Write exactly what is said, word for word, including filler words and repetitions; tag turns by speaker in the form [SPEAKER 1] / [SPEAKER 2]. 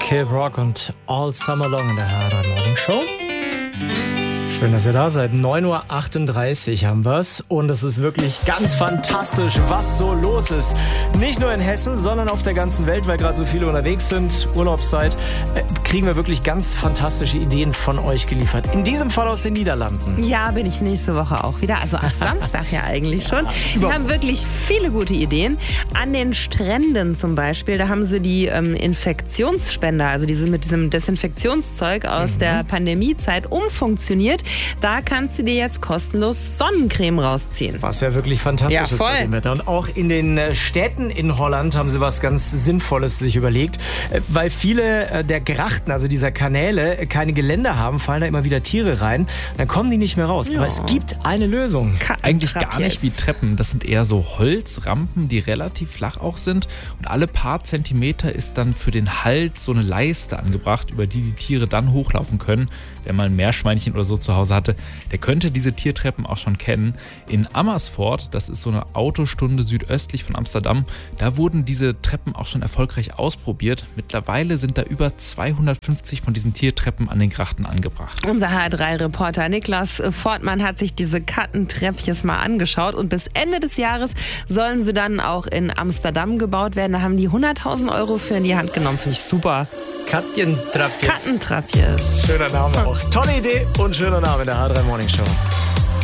[SPEAKER 1] Kid Rock und All Summer Long in der H drei Morning Show. Schön, dass ihr da seid. neun Uhr achtunddreißig haben wir's. Und es ist wirklich ganz fantastisch, was so los ist. Nicht nur in Hessen, sondern auf der ganzen Welt, weil gerade so viele unterwegs sind. Urlaubszeit. Äh, kriegen wir wirklich ganz fantastische Ideen von euch geliefert. In diesem Fall aus den Niederlanden.
[SPEAKER 2] Ja, bin ich nächste Woche auch wieder. Also ab Samstag ja eigentlich schon. Wir haben wirklich viele gute Ideen. An den Stränden zum Beispiel, da haben sie die ähm, Infektionsspender, also diese mit diesem Desinfektionszeug aus mhm. der Pandemiezeit umfunktioniert. Da kannst du dir jetzt kostenlos Sonnencreme rausziehen.
[SPEAKER 1] Was ja wirklich fantastisch
[SPEAKER 2] ja,
[SPEAKER 1] ist bei dem Wetter. Und auch in den Städten in Holland haben sie was ganz Sinnvolles sich überlegt. Weil viele der Grachten, also dieser Kanäle, keine Geländer haben, fallen da immer wieder Tiere rein. Dann kommen die nicht mehr raus. Ja. Aber es gibt eine Lösung.
[SPEAKER 3] Eigentlich gar nicht wie Treppen. Das sind eher so Holzrampen, die relativ flach auch sind. Und alle paar Zentimeter ist dann für den Halt so eine Leiste angebracht, über die die Tiere dann hochlaufen können. Wer mal ein Meerschweinchen oder so zu Hause hatte, der könnte diese Tiertreppen auch schon kennen. In Amersfoort, das ist so eine Autostunde südöstlich von Amsterdam, da wurden diese Treppen auch schon erfolgreich ausprobiert. Mittlerweile sind da über zweihundertfünfzig von diesen Tiertreppen an den Grachten angebracht.
[SPEAKER 2] Unser H drei Reporter Niklas Fortmann hat sich diese Kattentreppches mal angeschaut und bis Ende des Jahres sollen sie dann auch in Amsterdam gebaut werden. Da haben die hunderttausend Euro für in die Hand genommen. Finde ich super.
[SPEAKER 1] Kattentrapjes.
[SPEAKER 2] Kattentrapjes.
[SPEAKER 1] Schöner Name auch. Tolle Idee und schöner Name in der H drei Morning Show.